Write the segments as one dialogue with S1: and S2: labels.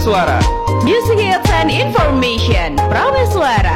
S1: Prameswara.
S2: Music hits and information. Prameswara.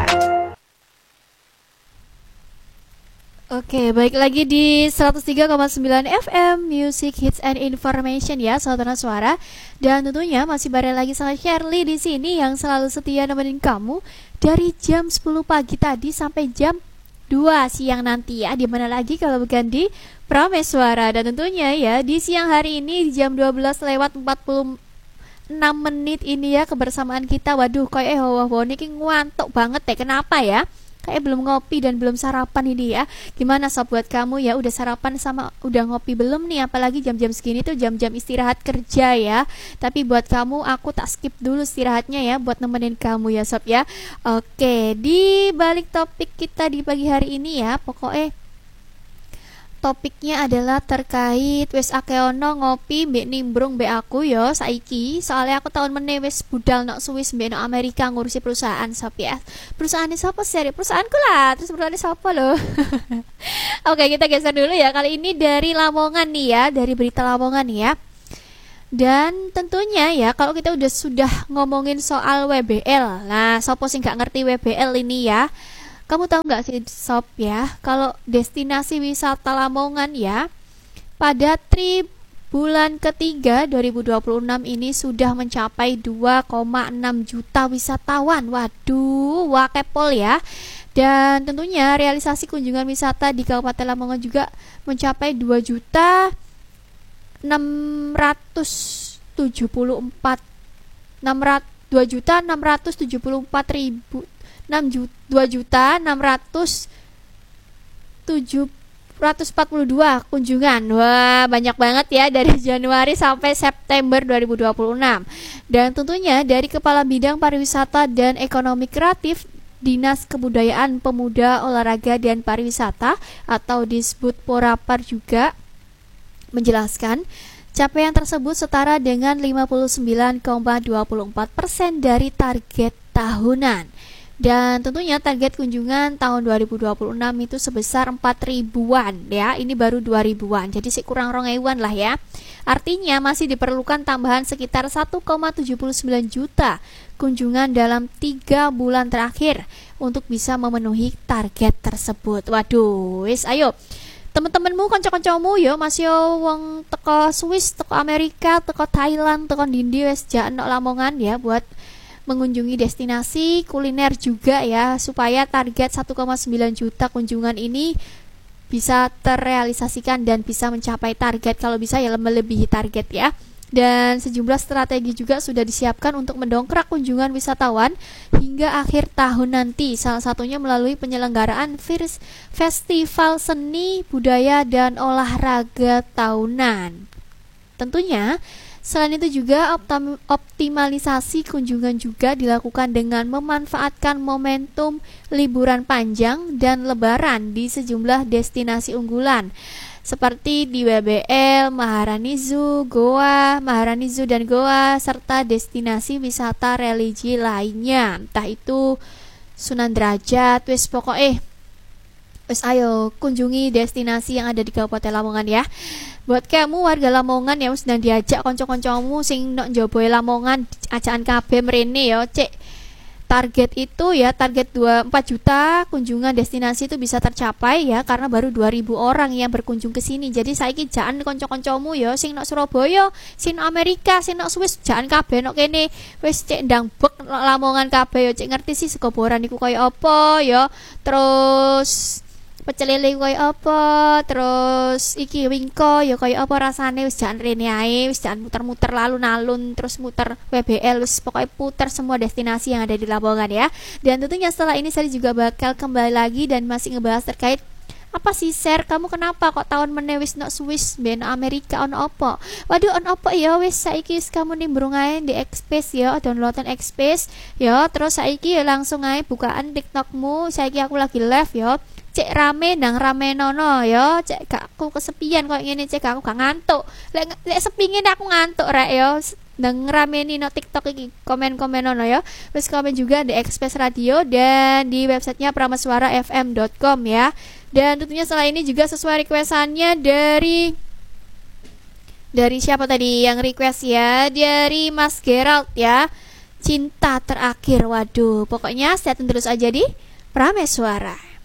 S3: Oke, baik lagi di 103,9 FM Music Hits and Information ya, Saudara Suara. Dan tentunya masih bareng lagi sama Shirley di sini yang selalu setia nemenin kamu dari jam 10 pagi tadi sampai jam 2 siang nanti ya. Di mana lagi kalau bukan di Prameswara. Dan tentunya ya di siang hari ini jam 12 lewat 46 menit ini ya kebersamaan kita. Waduh, kayak ini ngantuk banget deh. Kenapa ya? Kayak belum ngopi dan belum sarapan ini ya. Gimana sob buat kamu ya, udah sarapan sama udah ngopi belum nih? Apalagi jam-jam segini tuh jam-jam istirahat kerja ya. Tapi buat kamu aku tak skip dulu istirahatnya ya buat nemenin kamu ya sob ya. Oke, di balik topik kita di pagi hari ini ya, pokoknya topiknya adalah terkait wis akeh ono ngopi mbek nimbrung mbek aku yo saiki, soalnya aku tahun meneh wis budal nok Swiss mbek nok Amerika ngurusi perusahaan sop ya. Perusahaannya siapa sih? Perusahaanku lah. Terus perusahaan siapa loh? Oke, kita geser dulu ya. Kali ini dari Lamongan nih ya, dari berita Lamongan nih ya. Dan tentunya ya kalau kita sudah ngomongin soal WBL. Nah, sopo sih nggak ngerti WBL ini ya? Kamu tahu nggak sih sob ya, kalau destinasi wisata Lamongan ya pada tribulan ketiga 2026 ini sudah mencapai 2,6 juta wisatawan. Waduh, wakepol ya. Dan tentunya realisasi kunjungan wisata di Kabupaten Lamongan juga mencapai 2 juta 674 ribu 2.642 kunjungan. Wah, banyak banget ya dari Januari sampai September 2026. Dan tentunya dari Kepala Bidang Pariwisata dan Ekonomi Kreatif Dinas Kebudayaan Pemuda Olahraga dan Pariwisata atau disebut Porapar juga menjelaskan capaian tersebut setara dengan 59,24% dari target tahunan. Dan tentunya target kunjungan tahun 2026 itu sebesar 4.000-an ya. Ini baru 2.000-an. Jadi kurang 2.000-an lah ya. Artinya masih diperlukan tambahan sekitar 1,79 juta kunjungan dalam 3 bulan terakhir untuk bisa memenuhi target tersebut. Waduh, wis ayo temen-temenmu, kanca-kancamu yo masih wong teko Swiss, teko Amerika, teko Thailand, teko Dindi wis jak nok Lamongan ya buat mengunjungi destinasi kuliner juga ya, supaya target 1,9 juta kunjungan ini bisa terrealisasikan dan bisa mencapai target, kalau bisa ya melebihi target ya. Dan sejumlah strategi juga sudah disiapkan untuk mendongkrak kunjungan wisatawan hingga akhir tahun nanti, salah satunya melalui penyelenggaraan festival seni, budaya, dan olahraga tahunan. Tentunya selain itu juga optimalisasi kunjungan juga dilakukan dengan memanfaatkan momentum liburan panjang dan lebaran di sejumlah destinasi unggulan seperti di WBL, Maharani Zoo dan Goa, serta destinasi wisata religi lainnya, entah itu Sunan Derajat, wis pokoknya wis ayo kunjungi destinasi yang ada di Kabupaten Lamongan ya. Buat kamu warga Lamongan yang sedang diajak konco-koncomu sing nok njoboe Lamongan, ajakan kabeh mrene ya, cek. Target itu ya, target 4 juta kunjungan destinasi itu bisa tercapai ya, karena baru 2.000 orang yang berkunjung ke sini. Jadi saiki jaan konco-koncomu ya sing nok Surabaya, sing nok Amerika, sing nok Swiss, jaan kabeh nok kene. Wis cek ndang bek nok Lamongan kabeh ya, cek ngerti sih sekoboran iku kaya apa ya. Terus pecel lele koyo apa, terus iki wingko ya koyo apa rasane, wis jangan rene ae, wis jangan muter-muter alun-alun terus muter WBL, wis pokoknya putar semua destinasi yang ada di Lamongan ya. Dan tentunya setelah ini saya juga bakal kembali lagi dan masih ngebahas terkait apa sih share kamu kenapa kok tahun meneh wis nok Swiss ben Amerika on opo. Waduh on opo ya, wis saiki kamu nimbrung ae di Xpace ya, downloadan Xpace ya, terus saiki ya langsung ae bukaan TikTokmu, saiki aku lagi live ya. Cek rame nang rame nono ya, cek gak aku kesepian kok ngene, cek aku gak ngantuk. Lek sepi ngene aku ngantuk rek ya. Nang rame nih no TikTok iki komen-komen nono ya. Terus komen juga di Express Radio dan di websitenya prameswarafm.com ya. Dan tentunya setelah ini juga sesuai requestannya dari Dari siapa tadi yang request ya? Dari Mas Gerald ya. Cinta terakhir. Waduh, pokoknya stay tune terus aja di Prameswara.